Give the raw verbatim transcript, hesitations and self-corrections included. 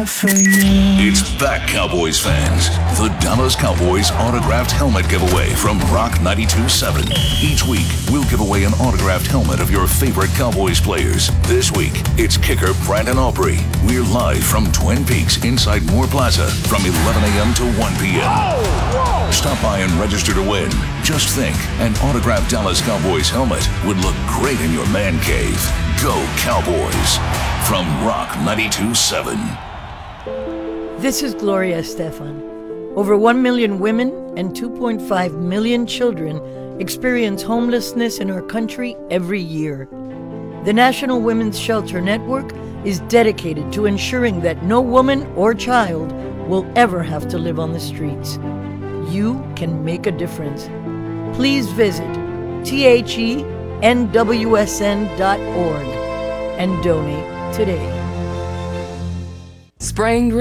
for you. It's back, Cowboys fans. The Dallas Cowboys autographed helmet giveaway from Rock ninety-two point seven. Each week, we'll give away an autographed helmet of your favorite Cowboys players. This week, it's kicker Brandon Aubrey. We're live from Twin Peaks inside Moore Plaza from eleven a.m. to one p.m. Oh, Stop by and register to win. Just think, an autographed Dallas Cowboys helmet would look great in your man cave. Go Cowboys! From Rock ninety-two point seven. This is Gloria Estefan. Over one million women and two point five million children experience homelessness in our country every year. The National Women's Shelter Network is dedicated to ensuring that no woman or child will ever have to live on the streets. You can make a difference. Please visit T H E N W S N dot org and donate today. Spraying